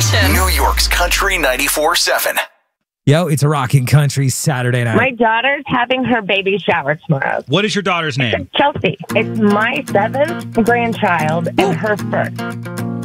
station. New York's Country 94.7. Yo, it's a rockin' country Saturday night. My daughter's having her baby shower tomorrow. What is your daughter's name? Chelsea. It's my 7th grandchild and her first.